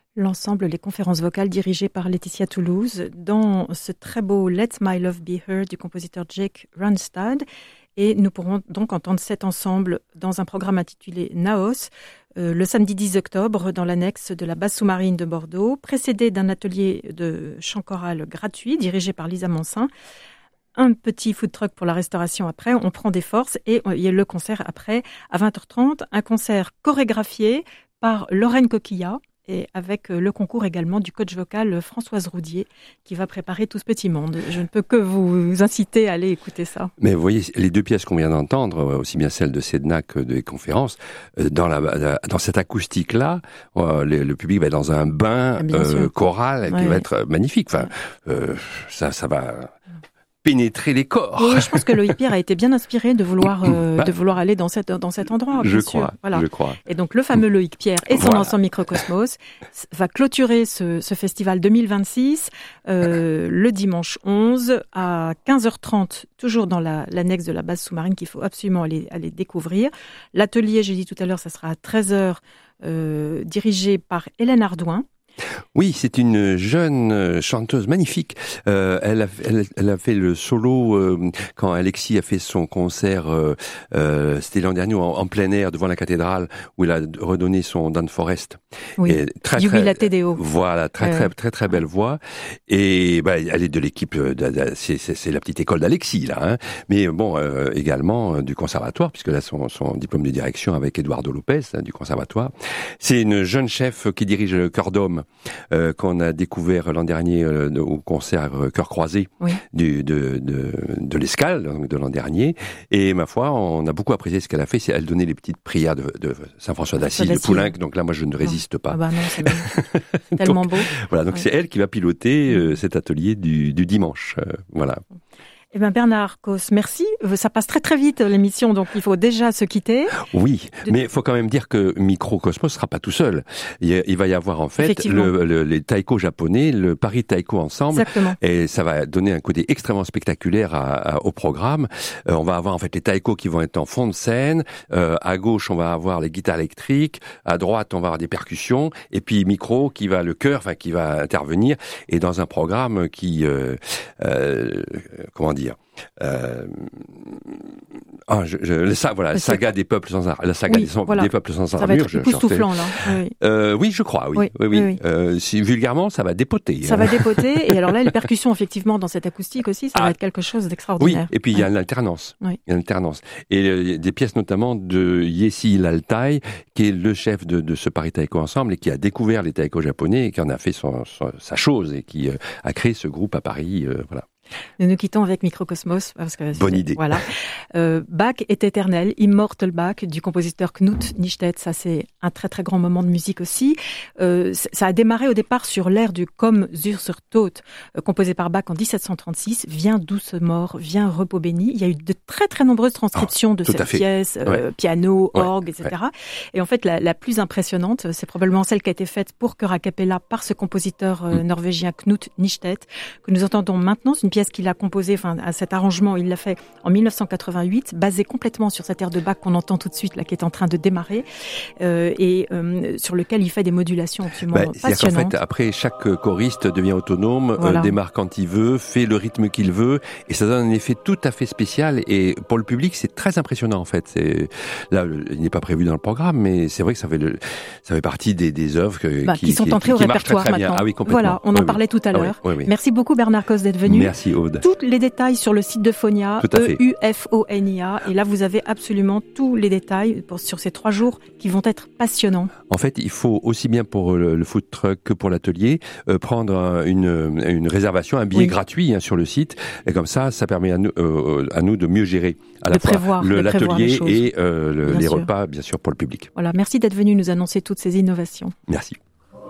L'ensemble Les conférences vocales dirigées par Laetitia Toulouse dans ce très beau Let My Love Be Heard du compositeur Jake Ronstadt. Et nous pourrons donc entendre cet ensemble dans un programme intitulé Naos, le samedi 10 octobre dans l'annexe de la base sous-marine de Bordeaux, précédé d'un atelier de chant choral gratuit dirigé par Lisa Monsin. Un petit food truck pour la restauration après, on prend des forces et il y a le concert après à 20h30, un concert chorégraphié par Lorraine Coquillat et avec le concours également du coach vocal Françoise Roudier qui va préparer tout ce petit monde. Je ne peux que vous inciter à aller écouter ça. Mais vous voyez, les deux pièces qu'on vient d'entendre, aussi bien celle de Sedna que des conférences, dans cette acoustique-là, le public va être dans un bain choral qui va être magnifique. Enfin, ça va pénétrer les corps. Oui, je pense que Loïc Pierre a été bien inspiré de vouloir aller dans cet endroit. Je crois. Et donc le fameux Loïc Pierre et son ensemble Microcosmos va clôturer ce festival 2026 le dimanche 11 à 15h30, toujours dans l'annexe de la base sous-marine qu'il faut absolument aller découvrir. L'atelier, j'ai dit tout à l'heure, ça sera à 13h, dirigé par Hélène Ardouin. Oui, c'est une jeune chanteuse magnifique. Elle a fait le solo quand Alexis a fait son concert. C'était l'an dernier en plein air devant la cathédrale où il a redonné son Dan Forest. Oui. Jubilate Deo. Voilà, très belle voix. Et elle est de l'équipe. C'est la petite école d'Alexis là. Hein. Mais bon, également du conservatoire puisque là son diplôme de direction avec Eduardo Lopez du conservatoire. C'est une jeune chef qui dirige le Chœur d'Homme. Qu'on a découvert l'an dernier au concert Cœur Croisé de l'Escale, donc de l'an dernier. Et ma foi, on a beaucoup apprécié ce qu'elle a fait. Elle donnait les petites prières de Saint-François d'Assise, de Poulenc. Donc là, moi, je ne résiste pas. Ah bah non, c'est tellement beau. Voilà, donc c'est elle qui va piloter cet atelier du dimanche. Voilà. Eh bien Bernard Cos, merci. Ça passe très très vite l'émission, donc il faut déjà se quitter. Oui, mais il faut quand même dire que Microcosmos sera pas tout seul. Il va y avoir en fait les taiko japonais, le Paris Taiko Ensemble. Exactement. Et ça va donner un côté extrêmement spectaculaire au programme. On va avoir en fait les taiko qui vont être en fond de scène. À gauche, on va avoir les guitares électriques. À droite, on va avoir des percussions. Et puis le chœur, qui va intervenir. Et dans un programme qui, comment dire, saga des peuples sans armure. La saga des peuples sans armure. Ça va être époustouflant, là. Oui, je crois, oui. Si, vulgairement, ça va dépoter. Ça va dépoter. Et alors là, les percussions, effectivement, dans cette acoustique aussi, ça va être quelque chose d'extraordinaire. Oui, et puis il y a une alternance. Oui. Il y a une alternance. Et des pièces notamment de Yessi Laltai, qui est le chef de ce Paris Taiko Ensemble et qui a découvert les taiko japonais et qui en a fait sa chose et qui a créé ce groupe à Paris. Voilà. Nous nous quittons avec Microcosmos parce que bonne idée. Voilà. Bach est éternel, Immortal Bach du compositeur Knut Nystedt. Ça, c'est un très très grand moment de musique aussi. Ça a démarré au départ sur l'air du Komm zur Tod, composé par Bach en 1736. Viens douce mort, viens repos béni. Il y a eu de très très nombreuses transcriptions de cette pièce, piano, orgue, etc. Ouais. Et en fait, la plus impressionnante, c'est probablement celle qui a été faite pour chœur a cappella par ce compositeur norvégien Knut Nystedt, que nous entendons maintenant. C'est une pièce qu'il a composée, à cet arrangement, il l'a fait en 1988, basé complètement sur cet air de Bach qu'on entend tout de suite, là, qui est en train de démarrer, et sur lequel il fait des modulations absolument passionnantes. C'est-à-dire qu'en fait, après, chaque choriste devient autonome, démarre quand il veut, fait le rythme qu'il veut, et ça donne un effet tout à fait spécial, et pour le public, c'est très impressionnant, en fait. Là, il n'est pas prévu dans le programme, mais c'est vrai que ça fait partie des œuvres qui sont entrées au répertoire maintenant. Ah oui, complètement. Voilà, on en parlait tout à l'heure. Oui. Merci beaucoup, Bernard Cos, d'être venu. Merci, Aude. Tous les détails sur le site de Fonia, EUFONIA, et là vous avez absolument tous les détails sur ces 3 jours qui vont être passionnants. En fait, il faut aussi bien pour le food truck que pour l'atelier prendre une réservation, un billet gratuit sur le site, et comme ça permet à nous de mieux gérer à la fois l'atelier et les repas, bien sûr, pour le public. Voilà, merci d'être venu nous annoncer toutes ces innovations. Merci.